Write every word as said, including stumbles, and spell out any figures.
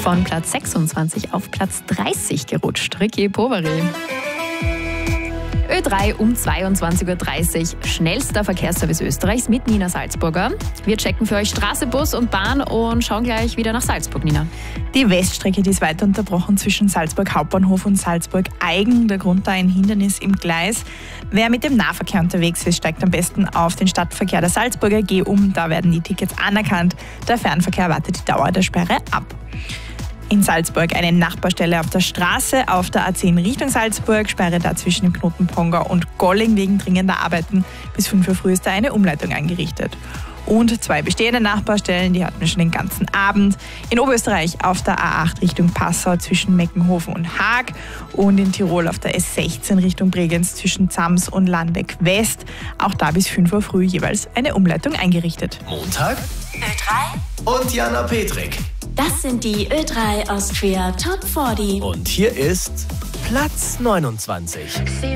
von Platz sechsundzwanzig auf Platz dreißig gerutscht. Ricky Poveri. Ö drei um zweiundzwanzig Uhr dreißig. Schnellster Verkehrsservice Österreichs mit Nina Salzburger. Wir checken für euch Straße, Bus und Bahn und schauen gleich wieder nach Salzburg, Nina. Die Weststrecke, die ist weiter unterbrochen zwischen Salzburg Hauptbahnhof und Salzburg Eigen. Der Grund da ein Hindernis im Gleis. Wer mit dem Nahverkehr unterwegs ist, steigt am besten auf den Stadtverkehr der Salzburger G um. Da werden die Tickets anerkannt. Der Fernverkehr wartet die Dauer der Sperre ab. In Salzburg eine Nachbarstelle auf der Straße, auf der A zehn Richtung Salzburg, Sperre da zwischen dem Knoten Ponga und Golling wegen dringender Arbeiten. Bis fünf Uhr früh ist da eine Umleitung eingerichtet. Und zwei bestehende Nachbarstellen, die hatten wir schon den ganzen Abend. In Oberösterreich auf der A acht Richtung Passau zwischen Meckenhofen und Haag und in Tirol auf der S sechzehn Richtung Bregenz zwischen Zams und Landeck West. Auch da bis fünf Uhr früh jeweils eine Umleitung eingerichtet. Montag Ö drei und Jana Petrik. Das sind die Ö drei Austria Top vierzig. Und hier ist Platz neunundzwanzig.